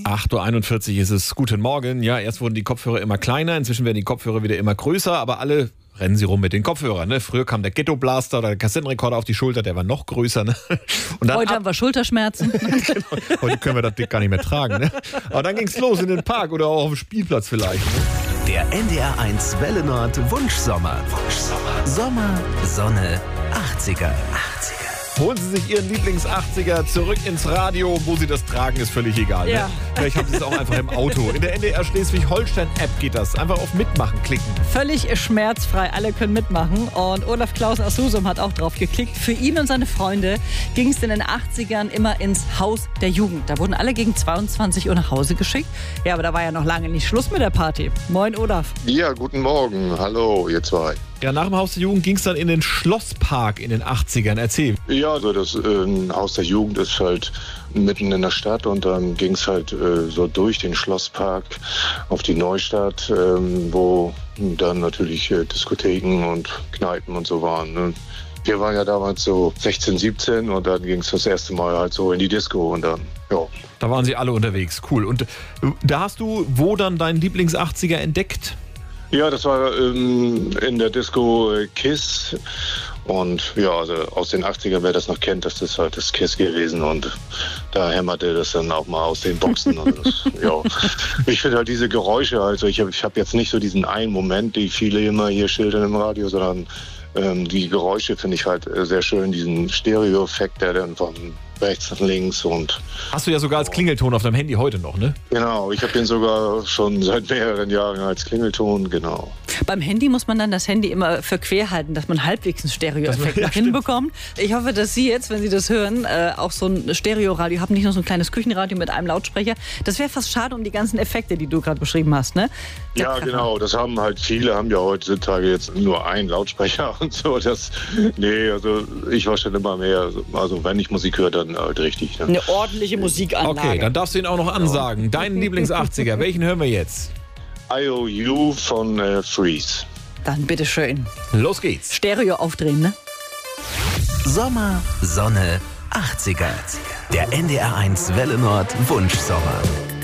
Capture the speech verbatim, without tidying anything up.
acht Uhr einundvierzig ist es. Guten Morgen. Ja, erst wurden die Kopfhörer immer kleiner, inzwischen werden die Kopfhörer wieder immer größer, aber alle rennen sie rum mit den Kopfhörern. Ne? Früher kam der Ghetto-Blaster oder der Kassettenrekorder auf die Schulter, der war noch größer. Ne? Und dann Heute ab- haben wir Schulterschmerzen. Heute können wir das Ding gar nicht mehr tragen. Ne? Aber dann ging's los in den Park oder auch auf dem Spielplatz vielleicht. Ne? Der N D R eins Welle Nord Wunschsommer. Wunschsommer. Sommer, Sonne, achtziger. achtziger. Holen Sie sich Ihren Lieblings-achtziger zurück ins Radio, wo Sie das tragen, ist völlig egal. Ja. Ne? Vielleicht haben Sie es auch einfach im Auto. In der N D R Schleswig-Holstein-App geht das. Einfach auf Mitmachen klicken. Völlig schmerzfrei, alle können mitmachen. Und Olaf Klausen aus Husum hat auch drauf geklickt. Für ihn und seine Freunde ging es in den achtzigern immer ins Haus der Jugend. Da wurden alle gegen zweiundzwanzig Uhr nach Hause geschickt. Ja, aber da war ja noch lange nicht Schluss mit der Party. Moin, Olaf. Ja, guten Morgen. Hallo, ihr zwei. Ja, nach dem Haus der Jugend ging es dann in den Schlosspark in den achtzigern. Erzähl. Ja, also das äh, Haus der Jugend ist halt mitten in der Stadt und dann ging es halt äh, so durch den Schlosspark auf die Neustadt, ähm, wo dann natürlich äh, Diskotheken und Kneipen und so waren. Ne? Wir waren ja damals so sechzehn, siebzehn und dann ging es das erste Mal halt so in die Disco und dann, ja. Da waren sie alle unterwegs. Cool. Und äh, da hast du wo dann deinen Lieblings-achtziger entdeckt? Ja, das war ähm, in der Disco äh, Kiss und ja, also aus den achtzigern, wer das noch kennt, das ist halt das Kiss gewesen und da hämmerte das dann auch mal aus den Boxen. Und das, ja. Ich finde halt diese Geräusche, also ich habe ich hab jetzt nicht so diesen einen Moment, die viele immer hier schildern im Radio, sondern ähm, die Geräusche finde ich halt äh, sehr schön, diesen Stereo-Effekt, der dann von rechts nach links und... Hast du ja sogar als Klingelton auf deinem Handy heute noch, ne? Genau, ich habe den sogar schon seit mehreren Jahren als Klingelton, genau. Beim Handy muss man dann das Handy immer für quer halten, dass man halbwegs einen Stereo-Effekt ja, noch hinbekommt. Ich hoffe, dass Sie jetzt, wenn Sie das hören, äh, auch so ein Stereo-Radio haben, nicht nur so ein kleines Küchenradio mit einem Lautsprecher. Das wäre fast schade um die ganzen Effekte, die du gerade beschrieben hast, ne? Der Ja, Pfeffer. genau. Das haben halt viele, haben ja heutzutage jetzt nur einen Lautsprecher und so. Das, nee, also ich war schon immer mehr, also wenn ich Musik höre, dann halt richtig. Ne? Eine ordentliche Musikanlage. Okay, dann darfst du ihn auch noch ansagen. Deinen Lieblings-achtziger, welchen hören wir jetzt? I O U von äh, Freeze. Dann bitteschön. Los geht's. Stereo aufdrehen, ne? Sommer, Sonne, achtziger. Der N D R eins Welle Nord Wunschsommer.